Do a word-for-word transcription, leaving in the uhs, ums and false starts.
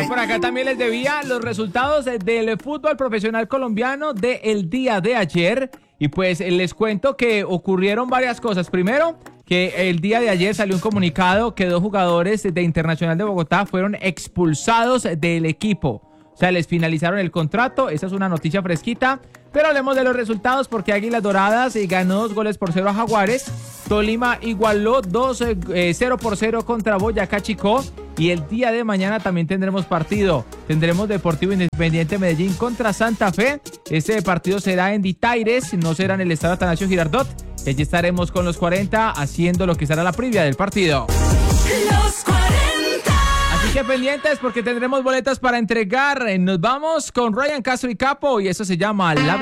Eh, por acá también les debía los resultados del fútbol profesional colombiano del día de ayer. Y pues les cuento que ocurrieron varias cosas. Primero, que el día de ayer salió un comunicado que dos jugadores de Internacional de Bogotá fueron expulsados del equipo. O sea, les finalizaron el contrato. Esa es una noticia fresquita. Pero hablemos de los resultados porque Águilas Doradas ganó dos goles por cero a Jaguares. Tolima igualó dos, eh, cero por cero contra Boyacá Chicó. Y el día de mañana también tendremos partido. Tendremos Deportivo Independiente Medellín contra Santa Fe. Este partido será en Ditaires, no será en el Estadio Atanasio Girardot. Y allí estaremos con los cuarenta haciendo lo que será la previa del partido. Los cuarenta. Así que pendientes porque tendremos boletas para entregar. Nos vamos con Ryan Castro y Capo y eso se llama La